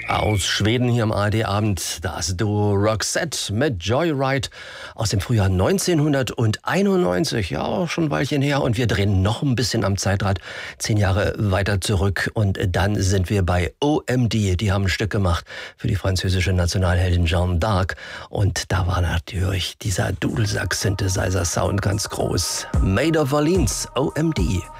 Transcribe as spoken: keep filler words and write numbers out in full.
Aus Schweden hier im A R D-Abend, das Duo Roxette mit Joyride aus dem Frühjahr neunzehnhunderteinundneunzig. Ja, auch schon ein Weilchen her. Und wir drehen noch ein bisschen am Zeitrad, zehn Jahre weiter zurück. Und dann sind wir bei O M D. Die haben ein Stück gemacht für die französische Nationalheldin Jeanne d'Arc. Und da war natürlich dieser Dudelsack-Synthesizer-Sound ganz groß. Made of Orleans, O M D.